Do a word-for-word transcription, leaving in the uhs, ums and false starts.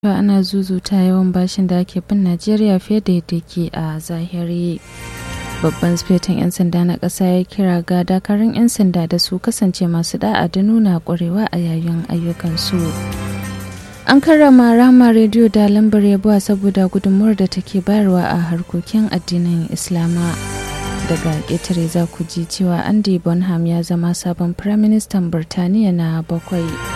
ana zuzuta yawan bashin da ake bin Najeriya fiye da yadda ke a zahiri. Babban sifetin 'yan sanda na ƙasa ya kira ga dakarun 'yan sanda da su kasance masu da'a da nuna ƙwarewa a yayin ayyukansu. An karrama Rahama Rediyo da lambar yabo saboda gudunmuwar da take bayarwa a harkokin addinin Islama. Daga ƙetare za ku ji cewa Andy Bonham ya zama sabon Firaministan Birtaniya na bakwai.